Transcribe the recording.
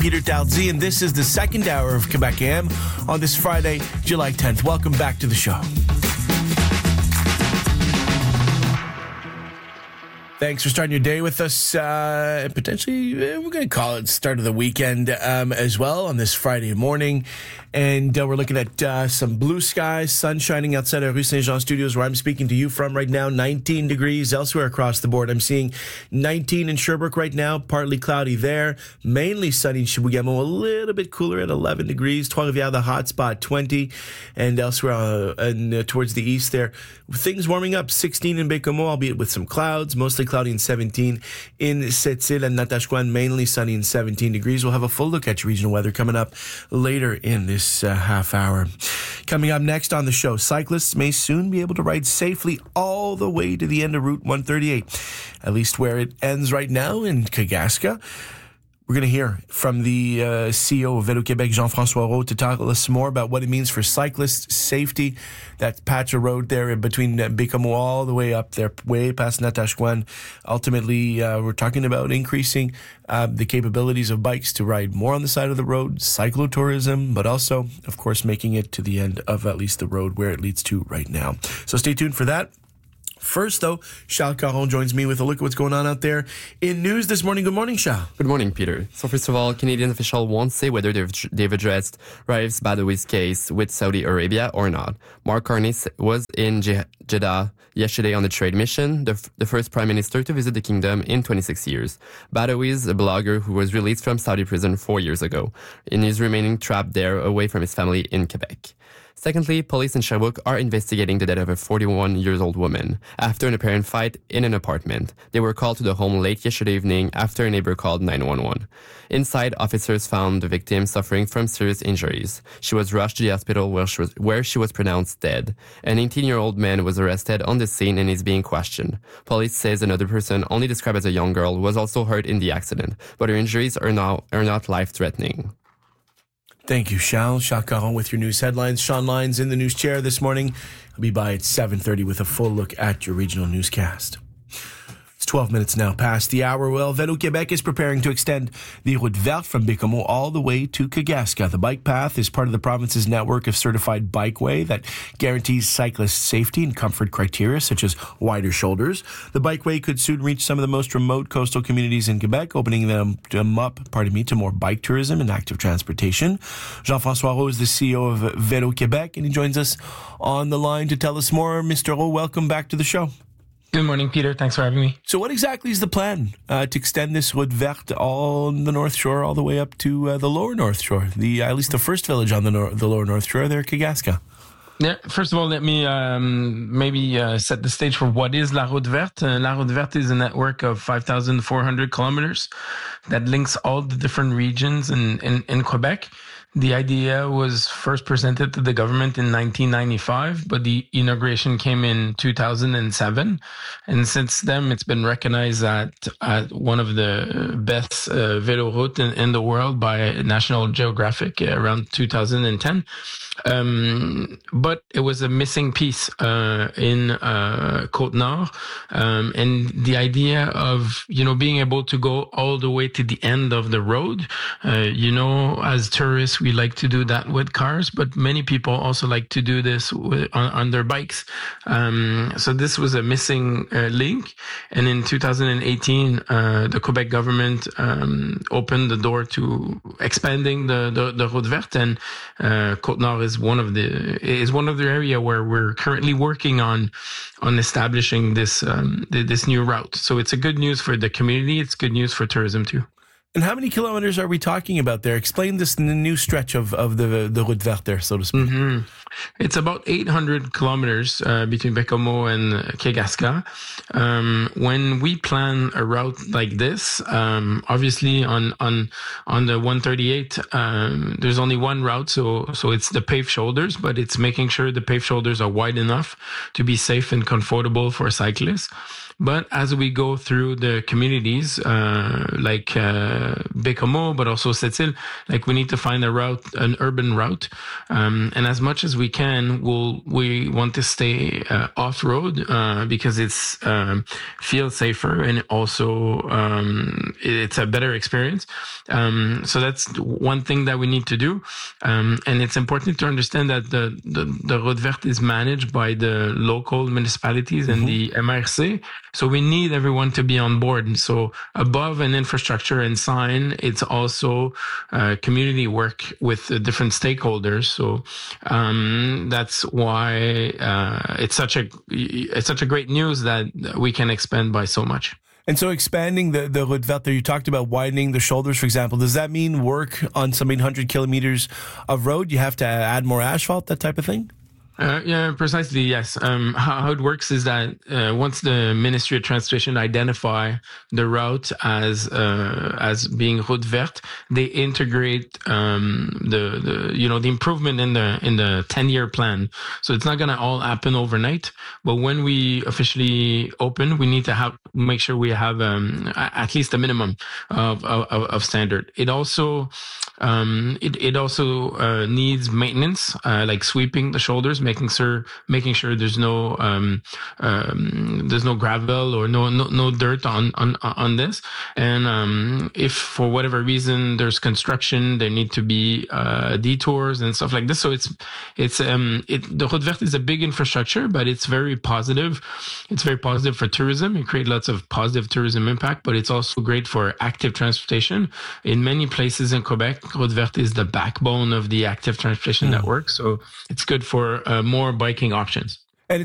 Peter Dalzy, and this is the second hour of Quebec AM on this Friday, July 10th. Welcome back to the show. Thanks for starting your day with us. Potentially, we're going to call it start of the weekend as well on this Friday morning. And we're looking at some blue skies, sun shining outside of Rue Saint-Jean Studios, where I'm speaking to you from right now. 19 degrees elsewhere across the board. I'm seeing 19 in Sherbrooke right now, partly cloudy there. Mainly sunny in Chibougamau, a little bit cooler at 11 degrees. Trois-Rivières, the hot spot, 20. And elsewhere towards the east there, things warming up. 16 in Baie-Comeau, albeit with some clouds, mostly cloudy in 17 in Sept-Îles and Natashquan, mainly sunny in 17 degrees. We'll have a full look at your regional weather coming up later in this half hour. Coming up next on the show, cyclists may soon be able to ride safely all the way to the end of Route 138, at least where it ends right now in Kagasca. We're going to hear from the CEO of Vélo Québec, Jean-François Roux, to talk a little more about what it means for cyclists' safety. That patch of road there between Baie-Comeau all the way up there, way past Natashquan. Ultimately, we're talking about increasing the capabilities of bikes to ride more on the side of the road, cyclotourism, but also, of course, making it to the end of at least the road where it leads to right now. So stay tuned for that. First, though, Charles Caron joins me with a look at what's going on out there in news this morning. Good morning, Charles. Good morning, Peter. So first of all, Canadian officials won't say whether they've addressed Raif Badawi's case with Saudi Arabia or not. Mark Carney was in Jeddah yesterday on a trade mission, the first prime minister to visit the kingdom in 26 years. Badawi is a blogger who was released from Saudi prison 4 years ago and is remaining trapped there away from his family in Quebec. Secondly, police in Sherbrooke are investigating the death of a 41-year-old woman after an apparent fight in an apartment. They were called to the home late yesterday evening after a neighbor called 911. Inside, officers found the victim suffering from serious injuries. She was rushed to the hospital where she was pronounced dead. An 18-year-old man was arrested on the scene and is being questioned. Police says another person, only described as a young girl, was also hurt in the accident, but her injuries are not life-threatening. Thank you, Charles. Charles Caron with your news headlines. Sean Lyons in the news chair this morning. I'll be by at 7:30 with a full look at your regional newscast. It's 12 minutes now past the hour. Well, Vélo Québec is preparing to extend the Route Verte from Baie-Comeau all the way to Kagasca. The bike path is part of the province's network of certified bikeway that guarantees cyclists safety and comfort criteria such as wider shoulders. The bikeway could soon reach some of the most remote coastal communities in Quebec, opening them up to more bike tourism and active transportation. Jean-François Roux is the CEO of Vélo Québec, and he joins us on the line to tell us more. Mr. Roux, welcome back to the show. Good morning, Peter. Thanks for having me. So what exactly is the plan to extend this Route Verte on the North Shore all the way up to the Lower North Shore, at least the first village on the Lower North Shore there, Kagasca? Yeah, first of all, let me set the stage for what is La Route Verte. La Route Verte is a network of 5,400 kilometers that links all the different regions in Quebec. The idea was first presented to the government in 1995, but the inauguration came in 2007. And since then, it's been recognized at one of the best vélo routes in the world by National Geographic around 2010. But it was a missing piece in Côte-Nord. And the idea of, being able to go all the way to the end of the road, as tourists, we like to do that with cars, but many people also like to do this on their bikes. So this was a missing link. And in 2018, the Quebec government opened the door to expanding the Route Verte, and Côte-Nord is one of the area where we're currently working on establishing this new route. So it's a good news for the community. It's good news for tourism too. And how many kilometers are we talking about there? Explain this new stretch of the Route Verte there, so to speak. Mm-hmm. It's about 800 kilometers between Baie-Comeau and Kagasca. When we plan a route like this, obviously on the 138, there's only one route, so it's the paved shoulders, but it's making sure the paved shoulders are wide enough to be safe and comfortable for cyclists. But as we go through the communities, like Bécomo, but also Sept-Îles, like we need to find a route, an urban route. And as much as we can, we want to stay off-road because it's feels safer and also it's a better experience. So that's one thing that we need to do. And it's important to understand that the Route Verte is managed by the local municipalities and the MRC. So we need everyone to be on board. And so above an infrastructure and sign, it's also community work with the different stakeholders. So that's why it's such a great news that we can expand by so much. And so expanding the Route Verte, you talked about widening the shoulders, for example. Does that mean work on some 800 kilometers of road? You have to add more asphalt, that type of thing? Yeah, precisely. Yes. How it works is that once the Ministry of Transportation identify the route as being Route Verte, they integrate the improvement in the 10-year plan. So it's not going to all happen overnight. But when we officially open, we need to make sure we have at least a minimum of standard. It also needs maintenance, like sweeping the shoulders, making sure there's no gravel or no dirt on this. And if for whatever reason there's construction, there need to be detours and stuff like this. So the Route Verte is a big infrastructure, but it's very positive. It's very positive for tourism. It creates lots of positive tourism impact, but it's also great for active transportation. In many places in Quebec, Route Verte is the backbone of the active transportation network. So it's good for more biking options.